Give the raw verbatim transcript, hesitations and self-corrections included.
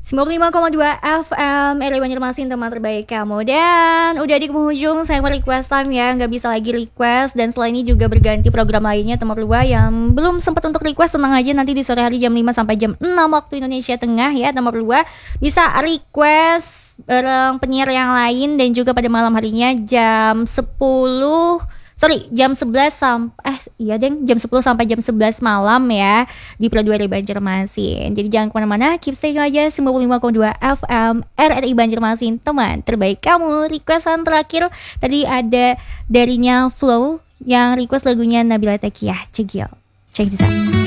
sembilan puluh lima koma dua F M R I Banjarmasin, teman terbaik kamu. Dan udah di penghujung segmen request time ya, nggak bisa lagi request. Dan setelah ini juga berganti program lainnya, teman berdua yang belum sempat untuk request, tenang aja, nanti di sore hari jam lima sampai jam enam waktu Indonesia Tengah ya, teman berdua bisa request bareng penyiar yang lain. Dan juga pada malam harinya jam sepuluh Sorry, jam sebelas sampai eh iya deng, jam sepuluh sampai jam sebelas malam ya di Pro dua R I Banjarmasin. Jadi jangan kemana-mana, keep stay aja sembilan puluh lima koma dua F M R R I Banjarmasin, teman terbaik kamu. Requestan terakhir tadi ada darinya Flow yang request lagunya Nabila Takiah, Cegil. Check this out.